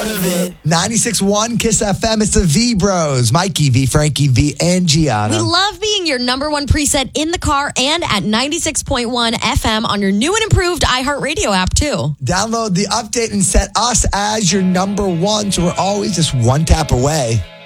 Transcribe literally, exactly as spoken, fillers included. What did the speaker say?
out of it. ninety-six point one Kiss F M. It's the V Bros. Mikey V, Frankie V, and Gianna. We love being your number one preset in the car and at ninety-six point one F M on your new and improved iHeartRadio app, too. Download the update and set us as your number one, so we're always just one tap away.